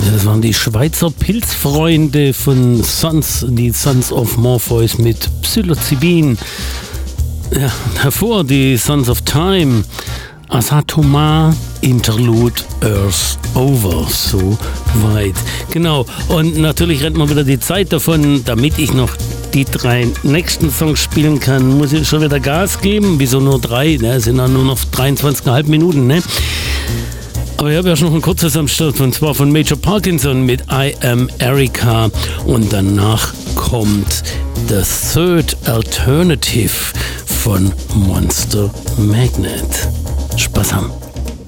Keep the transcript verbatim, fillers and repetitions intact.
Das waren die Schweizer Pilzfreunde von Sons, die Sons of Morpheus mit Psilocybin. Ja, davor die Sons of Time, Asatoma, Interlude, Earth Over, so weit. Genau, und natürlich rennt man wieder die Zeit davon, damit ich noch die drei nächsten Songs spielen kann, muss ich schon wieder Gas geben. Wieso nur drei? Ne? Es sind dann nur noch dreiundzwanzig Komma fünf Minuten, ne? Aber ich habe ja schon noch ein kurzes am Start, und zwar von Major Parkinson mit I Am Erica, und danach kommt The Third Alternative von Monster Magnet. Spaß haben.